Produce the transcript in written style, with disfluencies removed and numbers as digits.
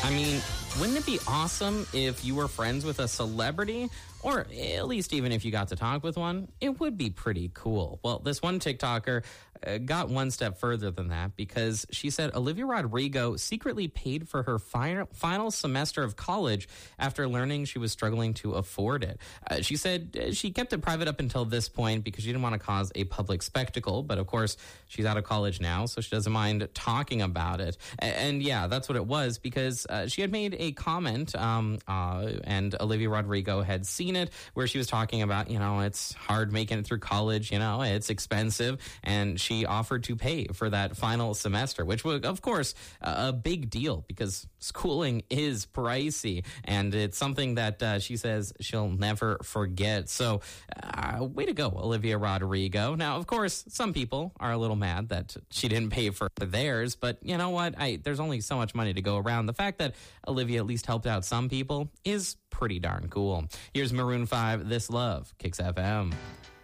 I mean, wouldn't it be awesome if you were friends with a celebrity? Or at least even if you got to talk with one, it would be pretty cool. Well, this one TikToker got one step further than that because she said Olivia Rodrigo secretly paid for her final semester of college after learning she was struggling to afford it. She said she kept it private up until this point because she didn't want to cause a public spectacle. But of course, she's out of college now, so she doesn't mind talking about it. And yeah, that's what it was because she had made a comment and Olivia Rodrigo had seen it where she was talking about, it's hard making it through college, it's expensive. And she offered to pay for that final semester, which was, of course, a big deal because schooling is pricey. And it's something that she says she'll never forget. So way to go, Olivia Rodrigo. Now, of course, some people are a little mad that she didn't pay for theirs. But you know what? There's only so much money to go around. The fact that Olivia at least helped out some people is pretty darn cool. Here's Maroon 5, This Love, Kicks FM.